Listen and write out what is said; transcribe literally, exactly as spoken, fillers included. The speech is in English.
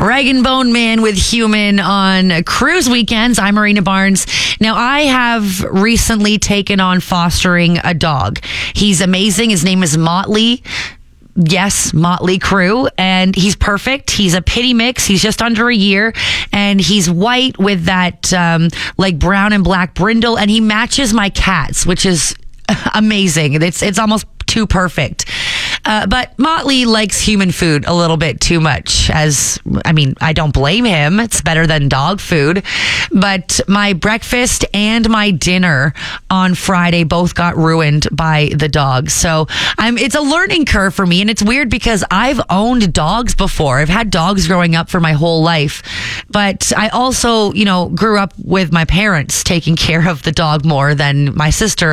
Rag and Bone Man with Human on cruise weekends. I'm Marina Barnes. Now, I have recently taken on fostering a dog. He's amazing. His name is Motley. Yes, Motley Crue, and he's perfect. He's a pitty mix. He's just under a year, and he's white with that um, like brown and black brindle, and he matches my cats, which is amazing. It's it's almost too perfect. Uh, but Motley likes human food a little bit too much. As I mean, I don't blame him. It's better than dog food. But my breakfast and my dinner on Friday both got ruined by the dog. So I'm. It's a learning curve for me, and it's weird because I've owned dogs before. I've had dogs growing up for my whole life, but I also, you know, grew up with my parents taking care of the dog more than my sister